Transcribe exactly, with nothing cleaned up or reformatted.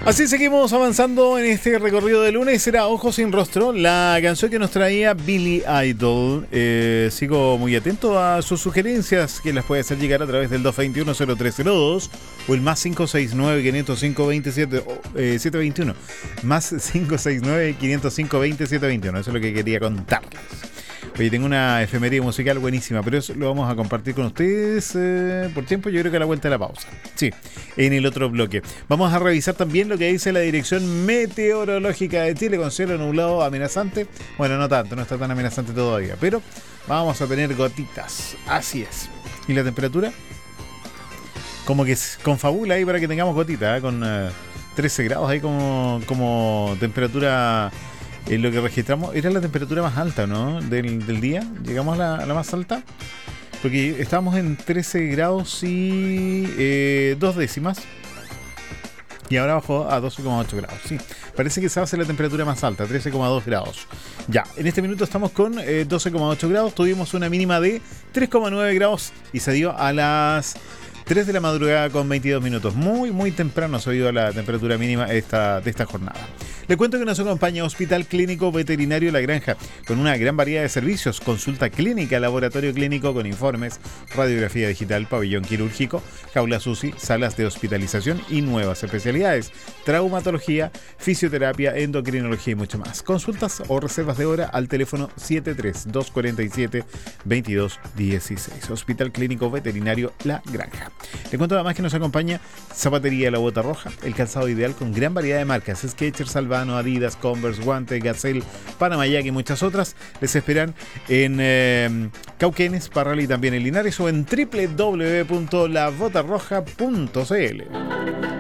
Así seguimos avanzando en este recorrido de lunes. Era Ojos sin Rostro, la canción que nos traía Billy Idol. Eh, sigo muy atento a sus sugerencias, que las puede hacer llegar a través del dos dos uno, cero tres cero dos o el más cinco seis nueve, quinientos cinco, veintisiete, eh, setecientos veintiuno. Más cinco seis nueve, quinientos cinco, veintisiete veintiuno. Eso es lo que quería contarles. Oye, tengo una efeméride musical buenísima, pero eso lo vamos a compartir con ustedes eh, por tiempo, yo creo que a la vuelta de la pausa. Sí, en el otro bloque. Vamos a revisar también lo que dice la Dirección Meteorológica de Chile, con cielo nublado amenazante. Bueno, no tanto, no está tan amenazante todavía, pero vamos a tener gotitas. Así es. ¿Y la temperatura? Como que confabula ahí para que tengamos gotitas, ¿eh? Con uh, trece grados ahí como, como temperatura. En lo que registramos, era la temperatura más alta, ¿no? Del, del día. Llegamos a la, a la más alta. Porque estábamos en trece grados y eh, dos décimas. Y ahora bajó a doce coma ocho grados. Sí, parece que esa va a ser la temperatura más alta, trece coma dos grados. Ya, en este minuto estamos con eh, doce coma ocho grados. Tuvimos una mínima de tres coma nueve grados y se dio a las tres de la madrugada con veintidós minutos. Muy, muy temprano se dio la temperatura mínima esta, de esta jornada. Le cuento que nos acompaña Hospital Clínico Veterinario La Granja, con una gran variedad de servicios: consulta clínica, laboratorio clínico con informes, radiografía digital, pabellón quirúrgico, jaulas U C I, salas de hospitalización y nuevas especialidades: traumatología, fisioterapia, endocrinología y mucho más. Consultas o reservas de hora al teléfono siete tres dos cuatro siete, dos dos uno seis. Hospital Clínico Veterinario La Granja. Le cuento además que nos acompaña Zapatería La Bota Roja, el calzado ideal con gran variedad de marcas: Skechers, Albano, Adidas, Converse, Guante, Gazelle, Panamayac y muchas otras. Les esperan en eh, Cauquenes, Parral y también en Linares, o en doble u doble u doble u punto la bota roja punto c l.